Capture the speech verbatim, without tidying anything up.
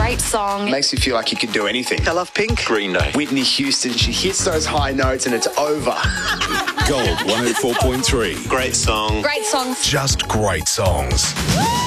Great song. Makes you feel like you could do anything. I love Pink. Green Day. Whitney Houston, she hits those high notes and it's over. Gold one oh four point three. Great song. Great songs. Just great songs.